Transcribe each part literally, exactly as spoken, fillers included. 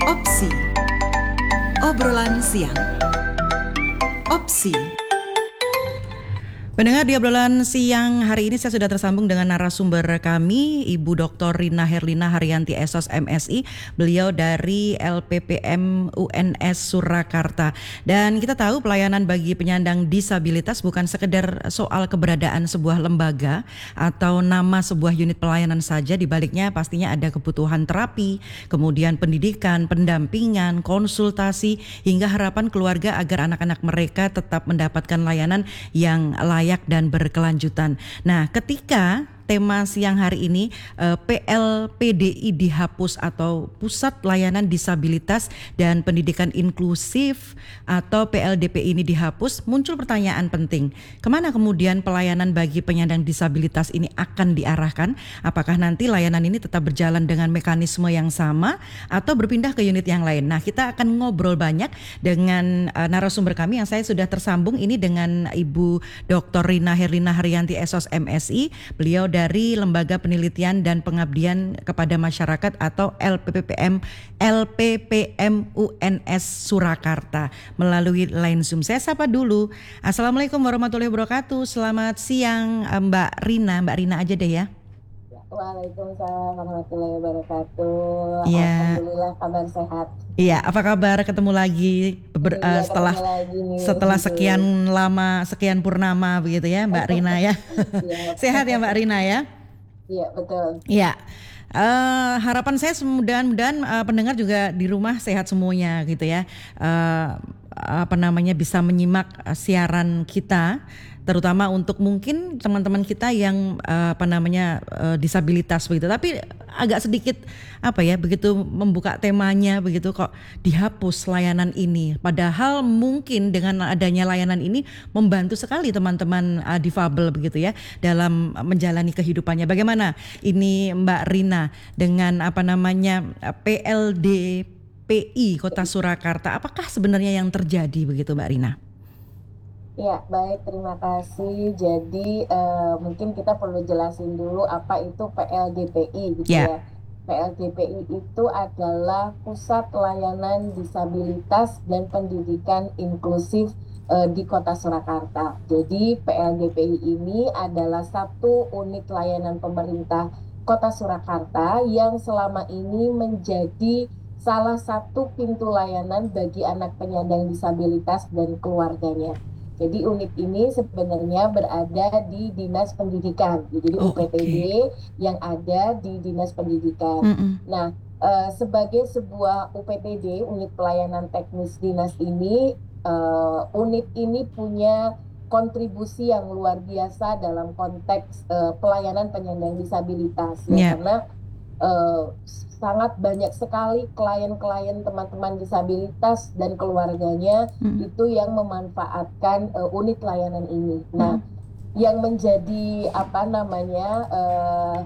Opsi. Obrolan siang. Opsi. Pendengar di obrolan siang hari ini saya sudah tersambung dengan narasumber kami, Ibu Doktor Rina Herlina Haryanti S O S M Si. Beliau dari L P P M U N S Surakarta. Dan kita tahu pelayanan bagi penyandang disabilitas bukan sekedar soal keberadaan sebuah lembaga atau nama sebuah unit pelayanan saja. Di baliknya pastinya ada kebutuhan terapi, kemudian pendidikan, pendampingan, konsultasi, hingga harapan keluarga agar anak-anak mereka tetap mendapatkan layanan yang layak dan berkelanjutan. Nah, ketika tema siang hari ini eh, P L P D I dihapus atau Pusat Layanan Disabilitas dan Pendidikan Inklusif atau P L D P I ini dihapus, muncul pertanyaan penting. Kemana kemudian pelayanan bagi penyandang disabilitas ini akan diarahkan? Apakah nanti layanan ini tetap berjalan dengan mekanisme yang sama atau berpindah ke unit yang lain? Nah, kita akan ngobrol banyak dengan uh, narasumber kami yang saya sudah tersambung ini dengan Ibu Doktor Rina Herlina Haryanti S O S M Si. Beliau dari Lembaga Penelitian dan Pengabdian kepada Masyarakat atau L P P M L P P M U N S Surakarta melalui line Zoom. Saya sapa dulu. Assalamualaikum warahmatullahi wabarakatuh. Selamat siang Mbak Rina. Mbak Rina aja deh ya. Waalaikumsalam warahmatullahi wabarakatuh. Ya. Alhamdulillah kabar sehat. Iya, apa kabar? Ketemu lagi ber, Iya, uh, setelah lagi nih, setelah gitu. sekian lama, sekian purnama begitu ya, Mbak Rina ya. Iya. Sehat ya Mbak Rina ya? Iya, betul. Iya. Uh, harapan saya mudah-mudahan uh, pendengar juga di rumah sehat semuanya gitu ya. Uh, apa namanya bisa menyimak uh, siaran kita, terutama untuk mungkin teman-teman kita yang uh, apa namanya uh, disabilitas begitu. Tapi agak sedikit apa ya, begitu membuka temanya begitu kok dihapus layanan ini. Padahal mungkin dengan adanya layanan ini membantu sekali teman-teman uh, difabel begitu ya dalam menjalani kehidupannya. Bagaimana ini Mbak Rina dengan apa namanya P L D P I Kota Surakarta? Apakah sebenarnya yang terjadi begitu Mbak Rina? Ya, baik, terima kasih. Jadi uh, mungkin kita perlu jelasin dulu apa itu P L D P I gitu Yeah. ya. P L D P I itu adalah Pusat Layanan Disabilitas dan Pendidikan Inklusif uh, di Kota Surakarta. Jadi P L D P I ini adalah satu unit layanan pemerintah Kota Surakarta yang selama ini menjadi salah satu pintu layanan bagi anak penyandang disabilitas dan keluarganya. Jadi unit ini sebenarnya berada di Dinas Pendidikan, jadi Oh, U P T D okay. yang ada di Dinas Pendidikan. Mm-mm. Nah, uh, sebagai sebuah U P T D, unit pelayanan teknis dinas ini, uh, unit ini punya kontribusi yang luar biasa dalam konteks uh, pelayanan penyandang disabilitas, ya, Yeah. karena uh, sangat banyak sekali klien-klien teman-teman disabilitas dan keluarganya Mm. itu yang memanfaatkan uh, unit layanan ini. Nah, mm. yang menjadi apa namanya uh,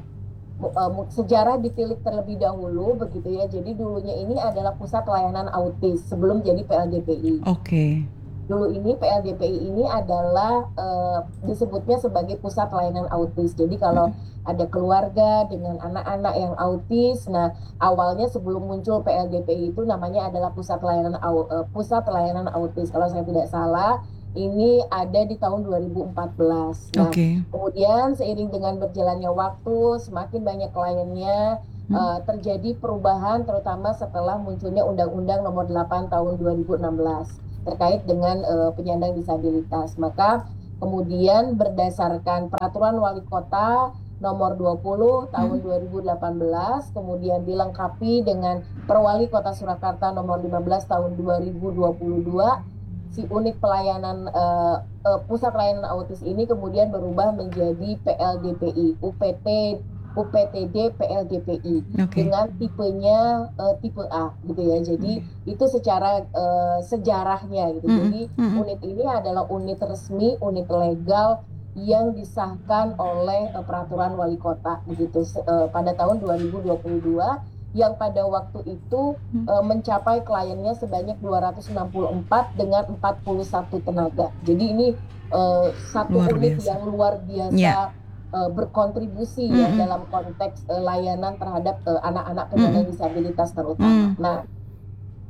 uh, sejarah ditilik terlebih dahulu begitu ya. Jadi dulunya ini adalah Pusat Layanan Autis sebelum jadi P L D P I. Oke. Okay. Dulu ini P L D P I ini adalah uh, disebutnya sebagai Pusat Layanan Autis. Jadi kalau hmm. ada keluarga dengan anak-anak yang autis, nah awalnya sebelum muncul P L D P I itu namanya adalah Pusat Layanan uh, Pusat Layanan Autis. Kalau saya tidak salah, ini ada di tahun dua ribu empat belas. Nah, okay. kemudian seiring dengan berjalannya waktu, semakin banyak kliennya. Uh, terjadi perubahan terutama setelah munculnya Undang-Undang Nomor delapan Tahun dua ribu enam belas terkait dengan uh, penyandang disabilitas. Maka kemudian berdasarkan Peraturan Wali Kota Nomor dua puluh Tahun dua ribu delapan belas, kemudian dilengkapi dengan Perwali Kota Surakarta Nomor lima belas Tahun dua ribu dua puluh dua, si unit pelayanan uh, uh, Pusat Layanan Autis ini kemudian berubah menjadi P L D P I, U P T U P T D P L D P I, okay. dengan tipenya uh, tipe A gitu ya. Jadi mm. itu secara uh, sejarahnya gitu. Mm-hmm. Jadi mm-hmm. unit ini adalah unit resmi, unit legal yang disahkan oleh uh, peraturan wali kota begitu uh, pada tahun dua ribu dua puluh dua, yang pada waktu itu mm. uh, mencapai kliennya sebanyak dua ratus enam puluh empat dengan empat puluh satu tenaga. Jadi ini uh, satu luar unit biasa. Yang luar biasa. Yeah. Uh, berkontribusi mm-hmm. ya dalam konteks uh, layanan terhadap uh, anak-anak penyandang mm-hmm. disabilitas terutama. Mm-hmm. Nah,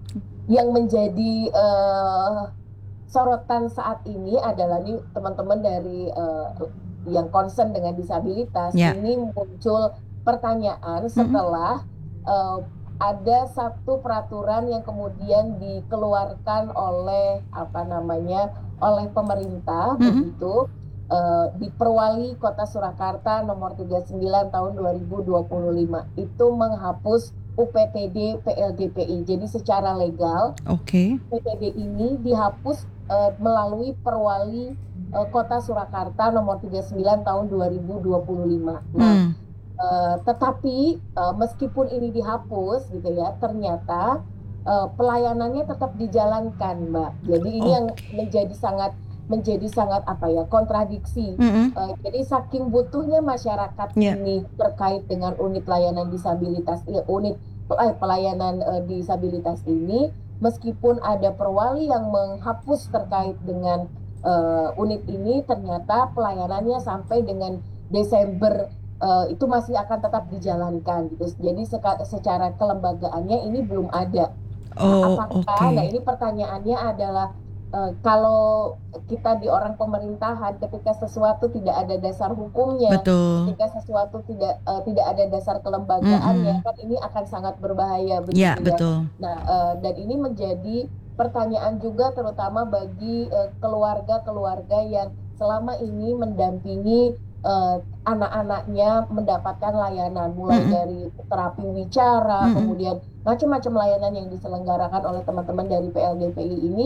yang menjadi uh, sorotan saat ini adalah nih teman-teman dari uh, yang concern dengan disabilitas Ya. ini muncul pertanyaan setelah uh, ada satu peraturan yang kemudian dikeluarkan oleh apa namanya oleh pemerintah Mm-mm. begitu uh, di Perwali Kota Surakarta nomor tiga puluh sembilan tahun dua ribu dua puluh lima itu menghapus U P T D P L D P I. Jadi secara legal Oke. U P T D ini dihapus uh, melalui Perwali uh, Kota Surakarta nomor tiga puluh sembilan tahun dua ribu dua puluh lima. Nah, Hmm. uh, tetapi uh, meskipun ini dihapus gitu ya, ternyata uh, pelayanannya tetap dijalankan, Mbak. Jadi ini yang Oke. menjadi sangat menjadi sangat apa ya kontradiksi. Mm-mm. Uh, jadi saking butuhnya masyarakat Ya. ini terkait dengan unit layanan disabilitas, eh, unit eh, pelayanan uh, disabilitas ini, meskipun ada perwali yang menghapus terkait dengan uh, unit ini, ternyata pelayanannya sampai dengan Desember uh, itu masih akan tetap dijalankan gitu. Jadi seka- secara kelembagaannya ini belum ada. Nah, Oh, apakah? Nah, oke. ini pertanyaannya adalah uh, kalau kita di orang pemerintahan, ketika sesuatu tidak ada dasar hukumnya, Betul. ketika sesuatu tidak uh, tidak ada dasar kelembagaannya, Mm-mm. kan ini akan sangat berbahaya Ya, begitu ya. betul. Nah, uh, dan ini menjadi pertanyaan juga terutama bagi uh, keluarga-keluarga yang selama ini mendampingi uh, anak-anaknya mendapatkan layanan, mulai Mm-mm. dari terapi wicara, Mm-mm. kemudian macam-macam layanan yang diselenggarakan oleh teman-teman dari P L D P I ini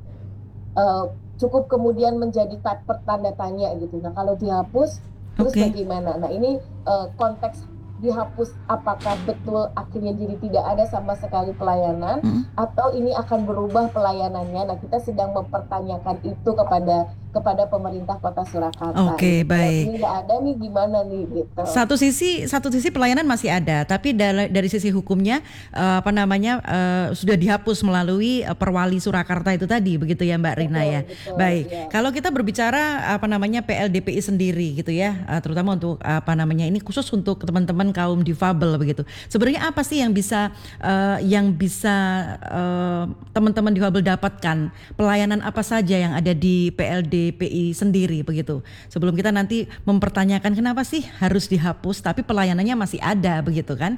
uh, cukup kemudian menjadi pertanda tanya gitu. Nah, kalau dihapus, terus Oke. bagaimana? Nah, ini uh, konteks dihapus, apakah betul akhirnya jadi tidak ada sama sekali pelayanan, Mm. atau ini akan berubah pelayanannya? Nah, kita sedang mempertanyakan itu kepada kepada pemerintah Kota Surakarta. Oke, Gitu. Kalau baik. ini nggak ada nih, gimana nih gitu? Satu sisi, satu sisi pelayanan masih ada, tapi dari, dari sisi hukumnya eh, apa namanya eh, sudah dihapus melalui eh, Perwali Surakarta itu tadi, begitu ya Mbak Rina Betul, ya. betul, Baik, ya. kalau kita berbicara apa namanya P L D P I sendiri gitu ya, eh, terutama untuk apa namanya ini khusus untuk teman-teman kaum difabel begitu. Sebenarnya apa sih yang bisa eh, yang bisa eh, teman-teman difabel dapatkan? Pelayanan apa saja yang ada di P L D P I sendiri begitu? Sebelum kita nanti mempertanyakan kenapa sih harus dihapus tapi pelayanannya masih ada begitu kan?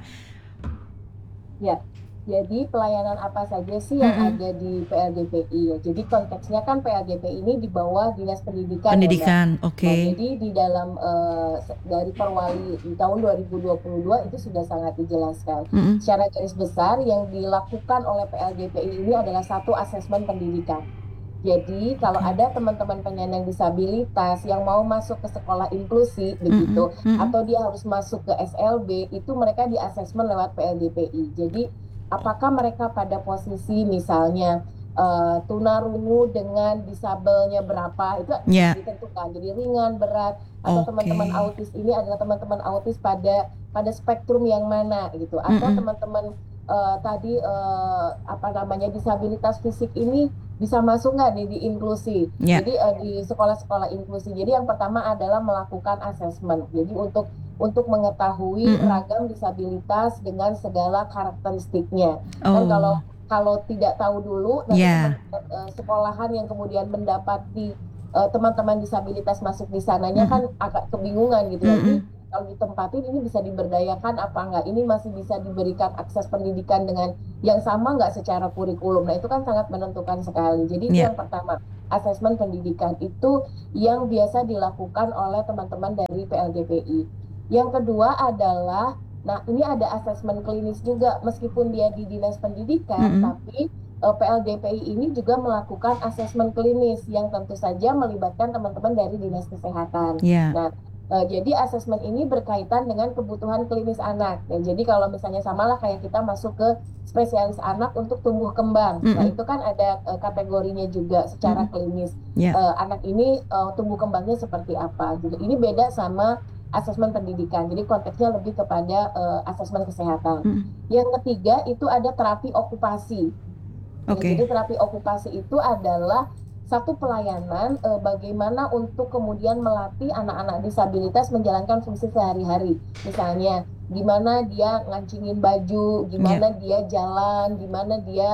Ya, jadi pelayanan apa saja sih yang Mm-mm. ada di P L D P I ya? Jadi konteksnya kan P L D P I ini di bawah Dinas Pendidikan ya, Mbak. Pendidikan, Nah, oke. jadi di dalam uh, dari Perwali di tahun dua ribu dua puluh dua itu sudah sangat dijelaskan. Mm-mm. Secara garis besar yang dilakukan oleh P L D P I ini adalah satu asesmen pendidikan. Jadi kalau Oke. ada teman-teman penyandang disabilitas yang mau masuk ke sekolah inklusi begitu, Mm-mm. Mm-mm. atau dia harus masuk ke S L B, itu mereka di asesmen lewat P L D P I. Jadi apakah mereka pada posisi misalnya uh, tunarungu dengan disabelnya berapa, itu Ya, ditentukan. Jadi ringan, berat, atau oke. teman-teman autis ini adalah teman-teman autis pada pada spektrum yang mana gitu, atau Mm-mm. teman-teman uh, tadi uh, apa namanya disabilitas fisik ini bisa masuk nggak nih di inklusi. Ya. Jadi uh, di sekolah-sekolah inklusi. Jadi yang pertama adalah melakukan asesmen. Jadi untuk untuk mengetahui Mm-mm. ragam disabilitas dengan segala karakteristiknya. Kan Oh, kalau kalau tidak tahu dulu, nanti ya. teman-teman uh, sekolahan yang kemudian mendapati uh, teman-teman disabilitas masuk di sananya kan Mm-mm. agak kebingungan gitu ya. Ini Mm-mm. kalau ditempatin ini bisa diberdayakan apa enggak? Ini masih bisa diberikan akses pendidikan dengan yang sama nggak secara kurikulum? Nah, itu kan sangat menentukan sekali. Jadi itu Ya. yang pertama, asesmen pendidikan itu yang biasa dilakukan oleh teman-teman dari P L D P I. Yang kedua adalah, nah ini ada asesmen klinis juga, meskipun dia di dinas pendidikan, Mm-mm. tapi uh, P L D P I ini juga melakukan asesmen klinis yang tentu saja melibatkan teman-teman dari dinas kesehatan. Ya. Nah, Uh, jadi asesmen ini berkaitan dengan kebutuhan klinis anak. Dan jadi kalau misalnya samalah kayak kita masuk ke spesialis anak untuk tumbuh kembang. Mm-mm. Nah, itu kan ada uh, kategorinya juga secara Mm-mm. klinis. Ya. Uh, anak ini uh, tumbuh kembangnya seperti apa gitu. Ini beda sama asesmen pendidikan. Jadi konteksnya lebih kepada uh, asesmen kesehatan. Mm-mm. Yang ketiga itu ada terapi okupasi. Nah, Oke. jadi terapi okupasi itu adalah satu pelayanan eh, bagaimana untuk kemudian melatih anak-anak disabilitas menjalankan fungsi sehari-hari. Misalnya, gimana dia ngancingin baju, Ya. gimana dia jalan, gimana dia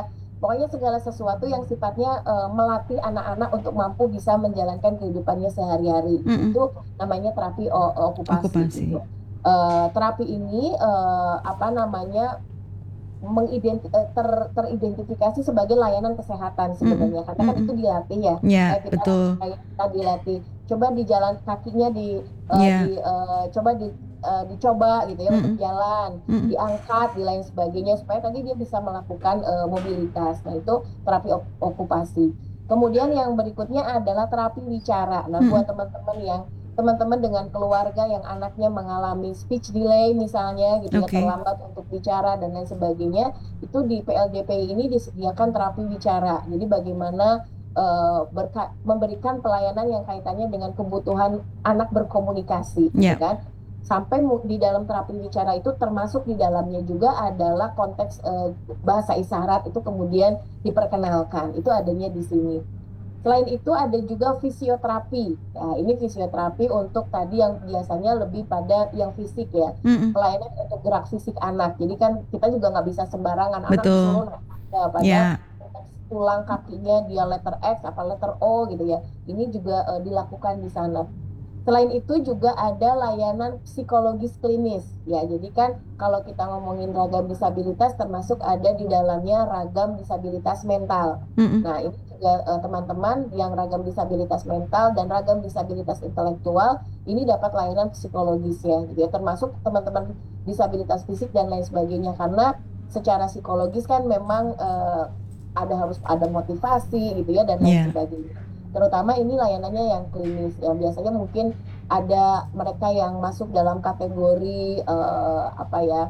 pokoknya segala sesuatu yang sifatnya uh, melatih anak-anak untuk mampu bisa menjalankan kehidupannya sehari-hari. Mm-mm. Itu namanya terapi o- okupasi. Okupasi. Gitu. Uh, terapi ini uh, apa namanya mengident uh, ter, teridentifikasi sebagai layanan kesehatan sebenarnya, karena kan Mm-mm. itu dilatih ya, Ya, kayak kita betul. kayak kita dilatih. Coba di jalan kakinya di uh, Ya. di uh, coba di uh, dicoba gitu ya untuk Mm-mm. jalan, Mm-mm. diangkat, di lain sebagainya supaya tadi dia bisa melakukan uh, mobilitas. Nah itu terapi ok- okupasi. Kemudian yang berikutnya adalah terapi wicara. Nah buat Mm-mm. teman-teman yang teman-teman dengan keluarga yang anaknya mengalami speech delay misalnya gitu ya, Oke. terlambat untuk bicara dan lain sebagainya, itu di P L D P I ini disediakan terapi wicara. Jadi bagaimana uh, berka- memberikan pelayanan yang kaitannya dengan kebutuhan anak berkomunikasi, gitu Ya. kan? Sampai mu- di dalam terapi wicara itu termasuk di dalamnya juga adalah konteks uh, bahasa isyarat itu kemudian diperkenalkan. Itu adanya di sini. Selain itu ada juga fisioterapi. Nah, ini fisioterapi untuk tadi yang biasanya lebih pada yang fisik ya, Mm-mm. pelayanan untuk gerak fisik anak. Jadi kan kita juga nggak bisa sembarangan anak Betul. disuruh naik tangga, padahal Ya. tulang kakinya dia letter X apa letter O gitu ya. Ini juga uh, dilakukan di sana. Selain itu juga ada layanan psikologis klinis ya. Jadi kan kalau kita ngomongin ragam disabilitas termasuk ada di dalamnya ragam disabilitas mental. Mm-mm. Nah, ini juga uh, teman-teman yang ragam disabilitas mental dan ragam disabilitas intelektual ini dapat layanan psikologisnya gitu ya. Termasuk teman-teman disabilitas fisik dan lain sebagainya, karena secara psikologis kan memang uh, ada harus ada motivasi gitu ya dan lain Ya. sebagainya. Terutama ini layanannya yang klinis, yang biasanya mungkin ada mereka yang masuk dalam kategori uh, apa ya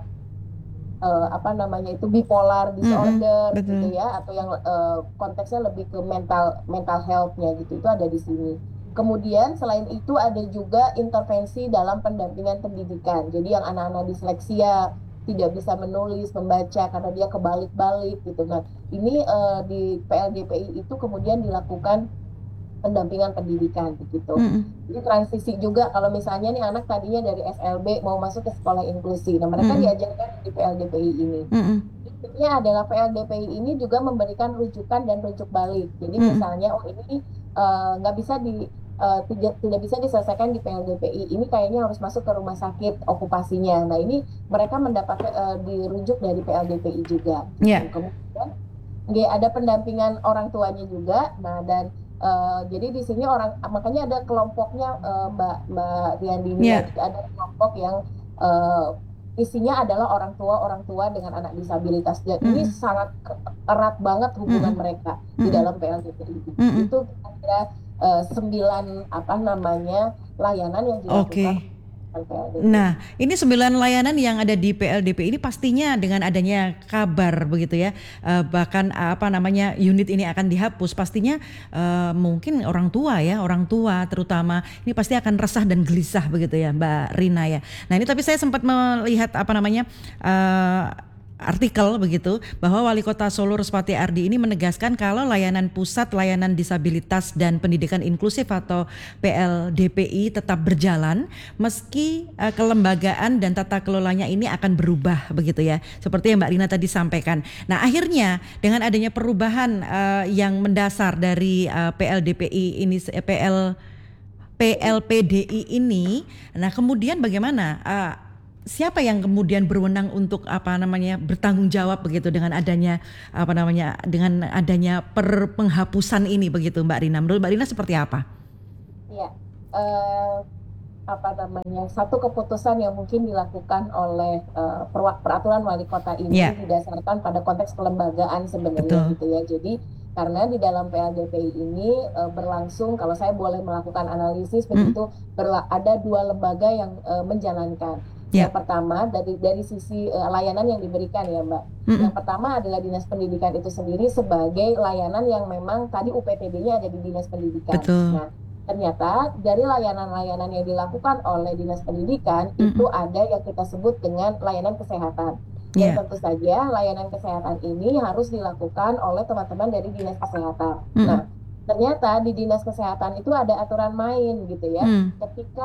uh, apa namanya itu bipolar disorder Mm-mm. gitu Betul. ya, atau yang uh, konteksnya lebih ke mental mental health-nya gitu, itu ada di sini. Kemudian selain itu ada juga intervensi dalam pendampingan pendidikan. Jadi yang anak-anak disleksia tidak bisa menulis, membaca karena dia kebalik-balik gitu. Nah, ini uh, di P L D P I itu kemudian dilakukan pendampingan pendidikan begitu. Mm-mm. Jadi transisi juga kalau misalnya nih anak tadinya dari S L B mau masuk ke sekolah inklusi. Nah, mereka Mm-mm. diajarkan di P L D P I ini. Mm-mm. Intinya adalah P L D P I ini juga memberikan rujukan dan rujuk balik. Jadi Mm-mm. misalnya oh ini eh, nggak bisa di eh, tidak tidak bisa diselesaikan di P L D P I. Ini kayaknya harus masuk ke rumah sakit okupasinya. Nah, ini mereka mendapat eh, dirujuk dari P L D P I juga. Ya. Kemudian nggih, ada pendampingan orang tuanya juga. Nah, dan Uh, jadi di sini orang makanya ada kelompoknya uh, Mbak Mbak Riandini Ya. ya, ada kelompok yang uh, isinya adalah orang tua orang tua dengan anak disabilitas. Dan ini Mm-mm. sangat erat banget hubungan Mm-mm. mereka di Mm-mm. dalam P L D P I. Mm-mm. Itu kira uh, sembilan apa namanya layanan yang dilakukan Oke. oleh P L D P I. Nah, ini sembilan layanan yang ada di P L D P I ini pastinya dengan adanya kabar begitu ya, eh, bahkan eh, apa namanya unit ini akan dihapus, pastinya eh, mungkin orang tua ya, orang tua terutama ini pasti akan resah dan gelisah begitu ya, Mbak Rina ya. Nah ini tapi saya sempat melihat apa namanya eh, artikel begitu bahwa Wali Kota Solo Ruspati Ardi ini menegaskan kalau layanan Pusat Layanan Disabilitas dan Pendidikan Inklusif atau P L D P I tetap berjalan meski uh, kelembagaan dan tata kelolanya ini akan berubah begitu ya, seperti yang Mbak Rina tadi sampaikan. Nah akhirnya dengan adanya perubahan uh, yang mendasar dari uh, P L D P I ini P L P L P D I ini, nah kemudian bagaimana? Uh, Siapa yang kemudian berwenang untuk apa namanya bertanggung jawab begitu dengan adanya apa namanya dengan adanya per penghapusan ini begitu Mbak Rina? Menurut Mbak Rina seperti apa? Iya, eh, apa namanya satu keputusan yang mungkin dilakukan oleh eh, peraturan wali kota ini Ya. didasarkan pada konteks kelembagaan sebenarnya. Betul. Gitu ya. Jadi karena di dalam P L D P I ini eh, berlangsung, kalau saya boleh melakukan analisis begitu, berla- ada dua lembaga yang eh, menjalankan. Ya. Yang pertama dari dari sisi uh, layanan yang diberikan ya Mbak. Mm-mm. Yang pertama adalah Dinas Pendidikan itu sendiri sebagai layanan yang memang tadi U P T D-nya ada di Dinas Pendidikan. Betul. Nah, ternyata dari layanan-layanan yang dilakukan oleh Dinas Pendidikan Mm-mm. itu ada yang kita sebut dengan layanan kesehatan. Ya. Dan tentu saja layanan kesehatan ini harus dilakukan oleh teman-teman dari Dinas Kesehatan. Mm-mm. Nah, ternyata di Dinas Kesehatan itu ada aturan main gitu ya. Mm. Ketika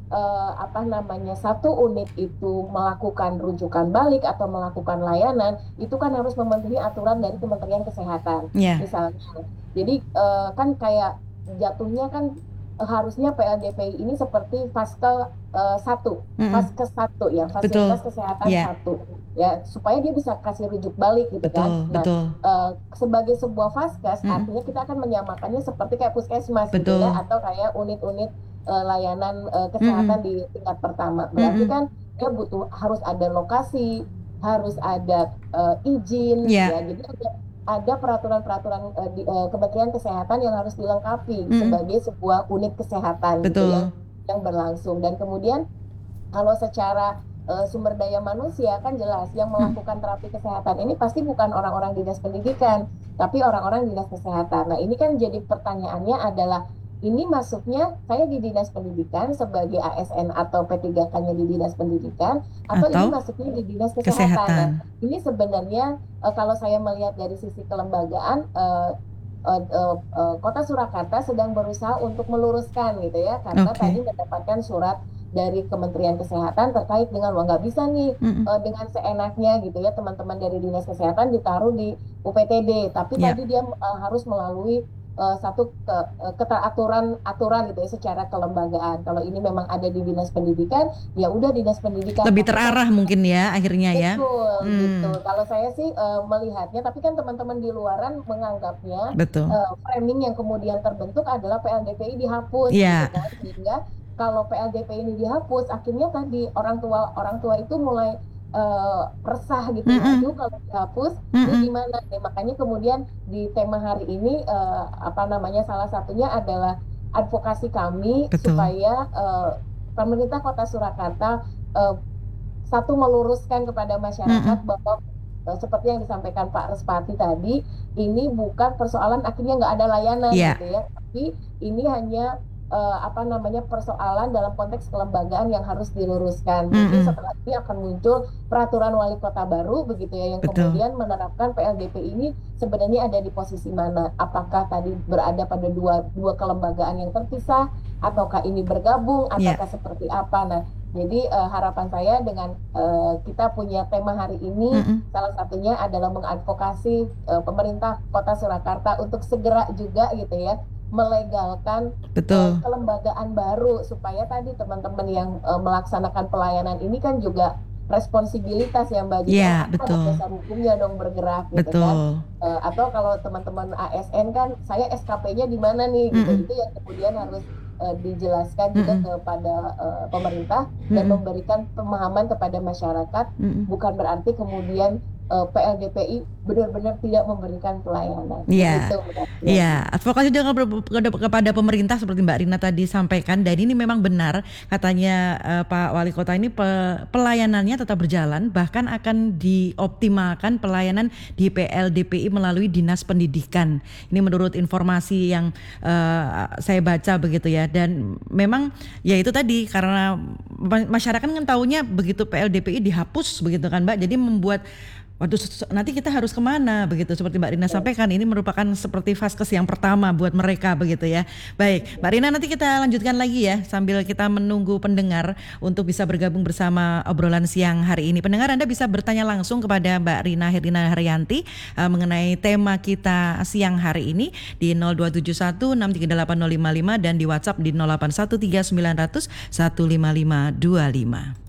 uh, apa namanya satu unit itu melakukan rujukan balik atau melakukan layanan, itu kan harus memenuhi aturan dari Kementerian Kesehatan, Yeah. misalnya. Jadi uh, kan kayak jatuhnya kan uh, harusnya P L D P I ini seperti fase uh, satu, Mm-mm. fase satu ya, fasilitas Betul. kesehatan Yeah. satu, ya supaya dia bisa kasih rujuk balik gitu Betul, kan. Nah, betul. uh, sebagai sebuah vaskes, Mm-mm. artinya kita akan menyamakannya seperti kayak puskesmas gitu Betul. ya, atau kayak unit-unit uh, layanan uh, kesehatan di tingkat pertama. Berarti Mm-mm. kan dia butuh harus ada lokasi, harus ada uh, izin, Yeah. ya. Jadi ada ada peraturan-peraturan uh, di uh, Kementerian Kesehatan yang harus dilengkapi Mm-mm. sebagai sebuah unit kesehatan gitu Betul. ya, yang berlangsung. Dan kemudian kalau secara uh, sumber daya manusia kan jelas yang melakukan terapi kesehatan ini pasti bukan orang-orang dinas pendidikan, tapi orang-orang dinas kesehatan. Nah, ini kan jadi pertanyaannya adalah, ini masuknya saya di dinas pendidikan sebagai A S N atau P tiga K-nya di dinas pendidikan, atau, Atau ini masuknya di dinas kesehatan. kesehatan. Nah, ini sebenarnya uh, kalau saya melihat dari sisi kelembagaan, uh, uh, uh, uh, Kota Surakarta sedang berusaha untuk meluruskan gitu ya, karena Oke. tadi mendapatkan surat dari Kementerian Kesehatan terkait dengan, wah nggak bisa nih Mm-mm. uh, dengan seenaknya gitu ya teman-teman dari dinas kesehatan ditaruh di U P T D, tapi Ya. tadi dia uh, harus melalui uh, satu ke, uh, keteraturan aturan gitu ya secara kelembagaan. Kalau ini memang ada di dinas pendidikan, ya udah dinas pendidikan. Lebih Tapi terarah mungkin ya akhirnya ya. betul, Hmm. gitu. Kalau saya sih uh, melihatnya, tapi kan teman-teman di luaran menganggapnya Betul. uh, framing yang kemudian terbentuk adalah P L D P I dihapus, Iya. gitu kan. Sehingga kalau P L D P I ini dihapus, akhirnya tadi orang tua orang tua itu mulai uh, resah gitu. Mm-mm. Aduh, kalau dihapus, ini Mm-mm. gimana? Nah, makanya kemudian di tema hari ini uh, apa namanya salah satunya adalah advokasi kami Betul. supaya uh, pemerintah Kota Surakarta uh, satu meluruskan kepada masyarakat Mm-mm. bahwa uh, seperti yang disampaikan Pak Respati tadi, ini bukan persoalan akhirnya nggak ada layanan Yeah. gitu ya, tapi ini hanya uh, apa namanya persoalan dalam konteks kelembagaan yang harus diluruskan. Mungkin Mm-mm. setelah ini akan muncul peraturan wali kota baru begitu ya, yang Betul. kemudian menerapkan P L D P I ini sebenarnya ada di posisi mana? Apakah tadi berada pada dua dua kelembagaan yang terpisah, ataukah ini bergabung, Yeah. ataukah seperti apa? Nah, jadi uh, harapan saya dengan uh, kita punya tema hari ini, Mm-mm. salah satunya adalah mengadvokasi uh, pemerintah Kota Surakarta untuk segera juga gitu ya melegalkan uh, Betul. kelembagaan baru, supaya tadi teman-teman yang uh, melaksanakan pelayanan ini kan juga responsibilitas ya Mbak Jika, Iya, ada betul. dasar hukumnya dong bergerak gitu kan. Betul. Uh, atau kalau teman-teman A S N kan, saya S K P-nya di mana nih gitu, Mm-mm. itu yang kemudian harus uh, dijelaskan juga Mm-mm. kepada uh, pemerintah dan Mm-mm. memberikan pemahaman kepada masyarakat, Mm-mm. bukan berarti kemudian uh, P L D P I benar-benar tidak memberikan pelayanan. Iya. Begitu, Mbak. Iya, advokasi juga kepada kepada pemerintah seperti Mbak Rina tadi sampaikan, dan ini memang benar katanya eh, Pak Wali Kota ini, pe- pelayanannya tetap berjalan, bahkan akan dioptimalkan pelayanan di P L D P I melalui Dinas Pendidikan. Ini menurut informasi yang eh, saya baca begitu ya, dan memang ya itu tadi karena ma- masyarakat kan taunya begitu P L D P I dihapus begitu kan Mbak, jadi membuat waduh, nanti kita harus kemana begitu, seperti Mbak Rina sampaikan, ini merupakan seperti vaskes yang pertama buat mereka begitu ya. Baik, Mbak Rina, nanti kita lanjutkan lagi ya sambil kita menunggu pendengar untuk bisa bergabung bersama obrolan siang hari ini. Pendengar, Anda bisa bertanya langsung kepada Mbak Rina Herlina Haryanti uh, mengenai tema kita siang hari ini di nol dua tujuh satu enam tiga delapan nol lima lima dan di WhatsApp di nol delapan satu tiga sembilan nol nol satu lima lima dua lima.